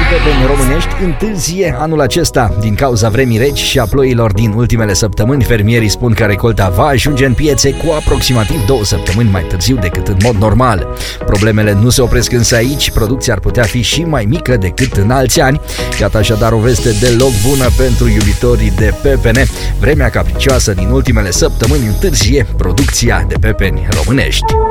pepeni românești întârzie anul acesta. Din cauza vremii reci și a ploilor din ultimele săptămâni, fermierii spun că recolta va ajunge în piețe cu aproximativ 2 săptămâni mai târziu decât în mod normal. Problemele nu se opresc însă aici, producția ar putea fi și mai mică decât în alți ani. Iată așadar o veste deloc bună pentru iubitorii de pepene. Vremea capricioasă din ultimele săptămâni întârzie producția de pepeni românești.